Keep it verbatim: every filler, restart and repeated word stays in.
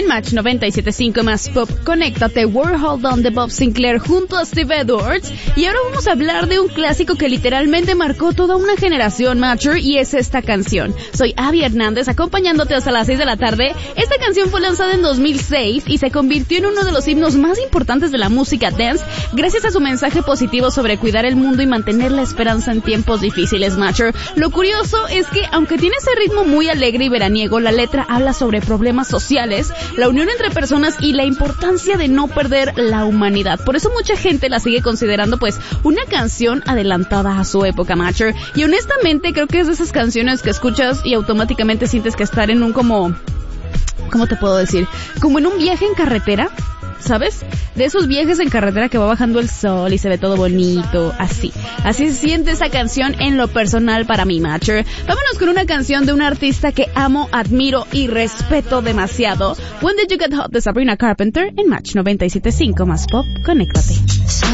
En Match noventa y siete punto cinco más pop, conéctate, Warhol Down de Bob Sinclair junto a Steve Edwards. Y ahora vamos a hablar de un clásico que literalmente marcó toda una generación, Matcher, y es esta canción. Soy Abby Hernández, acompañándote hasta las seis de la tarde. Esta canción fue lanzada en dos mil seis y se convirtió en uno de los himnos más importantes de la música dance, gracias a su mensaje positivo sobre cuidar el mundo y mantener la esperanza en tiempos difíciles, Matcher. Lo curioso es que, aunque tiene ese ritmo muy alegre y veraniego, la letra habla sobre problemas sociales, la unión entre personas y la importancia de no perder la humanidad. Por eso mucha gente la sigue considerando pues una canción adelantada a su época, Matcher. Y honestamente creo que es de esas canciones que escuchas y automáticamente sientes que estar en un como... ¿Cómo te puedo decir? Como en un viaje en carretera, ¿sabes? De esos viajes en carretera que va bajando el sol y se ve todo bonito, así. Así se siente esa canción en lo personal para mí, Matcher. Vámonos con una canción de un artista que amo, admiro y respeto demasiado. When Did You Get Hot de Sabrina Carpenter en Match noventa y siete punto cinco más pop. Conéctate.